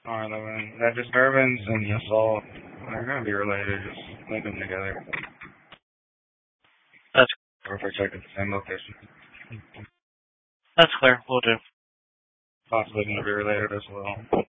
Alright, then. That disturbance and the assault are going to be related. Just link them together. That's Or if I check at the same location. That's clear. We'll do. Possibly going to be related as well.